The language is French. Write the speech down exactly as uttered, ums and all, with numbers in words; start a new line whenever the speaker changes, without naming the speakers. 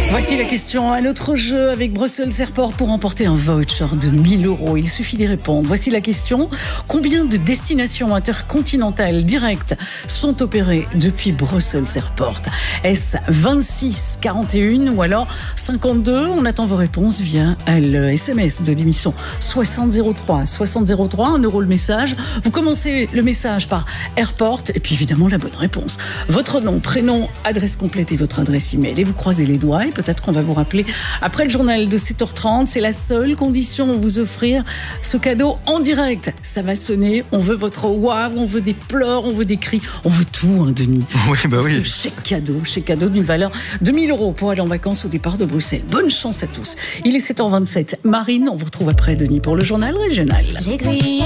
Voici la question à notre jeu avec Brussels Airport pour remporter un voucher de mille euros. Il suffit d'y répondre. Voici la question. Combien de destinations intercontinentales directes sont opérées depuis Brussels Airport? Est-ce vingt-six, quarante et un ou alors cinquante-deux? On attend vos réponses via le S M S de l'émission soixante zéro trois. soixante zéro trois, un euro le message. Vous commencez le message par Airport et puis évidemment la bonne réponse. Votre nom, prénom, adresse complète et votre adresse email. Et vous croisez les doigts et peut-être qu'on va vous rappeler après le journal de sept heures trente. C'est la seule condition de vous offrir ce cadeau en direct. Ça va sonner. On veut votre waouh, on veut des pleurs, on veut des cris. On veut tout, hein, Denis.
Oui, bah oui.
Ce chèque cadeau, chèque cadeau d'une valeur de mille euros pour aller en vacances au départ de Bruxelles. Bonne chance à tous. Il est sept heures vingt-sept. Marine, on vous retrouve après, Denis, pour le journal régional.
J'ai grillé